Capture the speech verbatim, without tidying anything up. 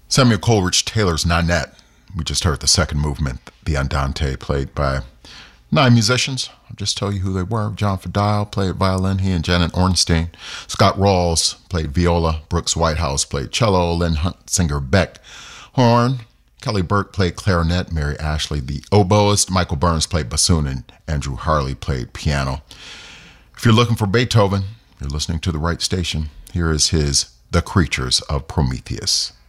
Samuel Coleridge Taylor's Nanette. We just heard the second movement, the Andante, played by nine musicians. I'll just tell you who they were. John Fadile played violin, he and Janet Ornstein. Scott Rawls played viola. Brooks Whitehouse played cello. Lynn Huntsinger Beck, horn. Kelly Burke played clarinet. Mary Ashley, the oboist. Michael Burns played bassoon, and Andrew Harley played piano. If you're looking for Beethoven, you're listening to the right station. Here is his The Creatures of Prometheus.